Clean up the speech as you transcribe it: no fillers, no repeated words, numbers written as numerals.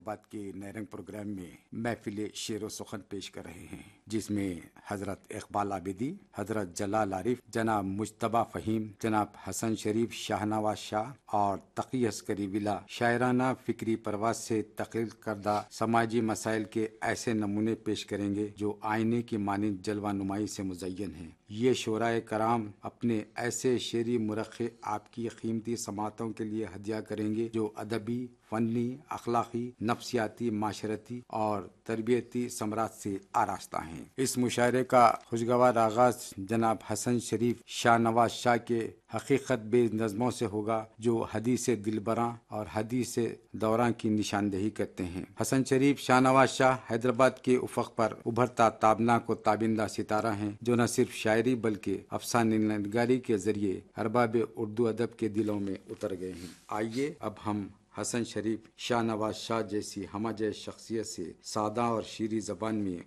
بات کے نیرنگ پروگرام میں محفل شعر و سخن پیش کر رہے ہیں، جس میں حضرت اقبال عابدی، حضرت جلال عارف، جناب مجتبیٰ فہیم، جناب حسن شریف شاہ نواز شاہ اور تقی عسکری ولا شاعرانہ فکری پرواز سے تخلیق کردہ سماجی مسائل کے ایسے نمونے پیش کریں گے جو آئینے کی مانند جلوہ نمائی سے مزین ہیں۔ یہ شعراء کرام اپنے ایسے شعری مرقع آپ کی قیمتی سماعتوں کے لیے ہدیہ کریں گے جو ادبی، فنی، اخلاقی، نفسیاتی، معاشرتی اور تربیتی ثمرات سے آراستہ ہیں۔ اس مشاعرے کا خوشگوار آغاز جناب حسن شریف شاہ نواز شاہ کے حقیقت بے نظموں سے ہوگا، جو حدیث دلبراں اور حدیث دوراں کی نشاندہی کرتے ہیں۔ حسن شریف شاہ نواز شاہ حیدرآباد کے افق پر ابھرتا تابناک و تابندہ ستارہ ہیں، جو نہ صرف شاعری بلکہ افسانہ نگاری کے ذریعے ارباب اردو ادب کے دلوں میں اتر گئے ہیں۔ آئیے اب ہم حسن شریف شاہ نواز شاہ جیسی ہمہ جیس شخصیت سے سادہ اور شیریں زبان میں